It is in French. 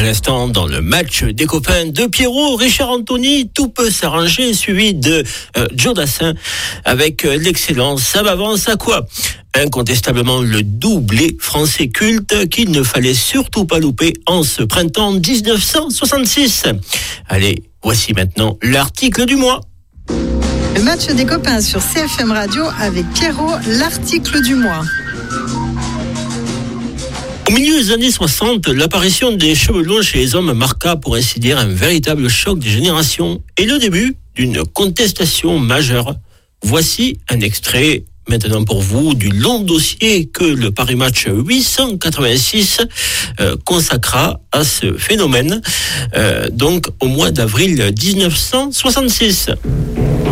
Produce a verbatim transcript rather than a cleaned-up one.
l'instant, dans le match des copains de Pierrot, Richard Anthony, tout peut s'arranger, suivi de euh, Joe Dassin avec euh, l'excellence. Ça m'avance à quoi ? Incontestablement le doublé français culte qu'il ne fallait surtout pas louper en ce printemps dix-neuf cent soixante-six. Allez, voici maintenant l'article du mois. Le match des copains sur C F M Radio avec Pierrot, l'article du mois. Au milieu des années soixante, l'apparition des cheveux longs chez les hommes marqua, pour ainsi dire, un véritable choc des générations et le début d'une contestation majeure. Voici un extrait maintenant pour vous du long dossier que le Paris Match huit cent quatre-vingt-six euh, consacra à ce phénomène, euh, donc au mois d'avril dix-neuf cent soixante-six.